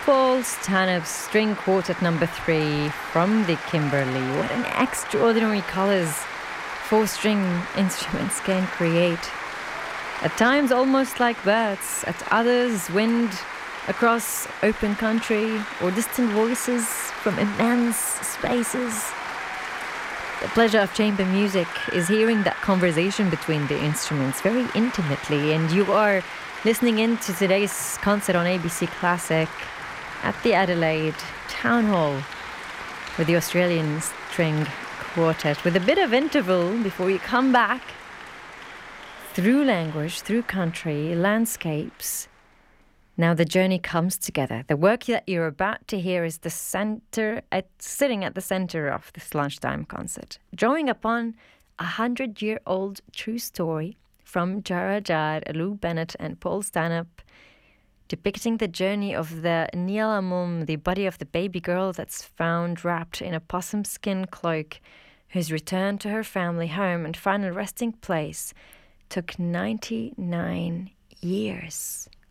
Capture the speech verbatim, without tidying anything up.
Paul Stanhope String Quartet number three from the Kimberley. What an extraordinary colours four-string instruments can create. At times almost like birds, at others wind across open country or distant voices from immense spaces. The pleasure of chamber music is hearing that conversation between the instruments very intimately, and you are listening in to today's concert on A B C Classic at the Adelaide Town Hall with the Australian String Quartet, with a bit of interval before you come back through language, through country, landscapes. Now the journey comes together. The work that you're about to hear is the center, at, sitting at the center of this lunchtime concert, drawing upon a hundred-year-old true story from Jara Jad, Lou Bennett and Paul Stanhope, depicting the journey of the Niala Mum, the body of the baby girl that's found wrapped in a possum skin cloak, whose return to her family home and final resting place took ninety-nine years.